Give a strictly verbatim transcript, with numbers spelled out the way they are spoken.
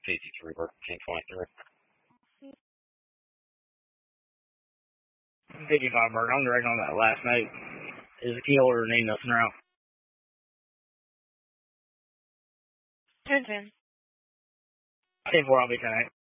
fifty-three, working twenty-three. fifty-five, Burger. I'm directing on that last note. Is the key holder need nothing around? ten ten. ten four, I'll be ten eight.